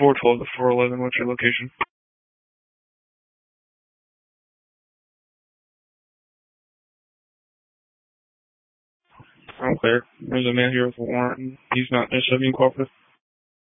412 to 411, what's your location? I'm clear. There's a man here with a warrant. He's not necessarily being cooperative.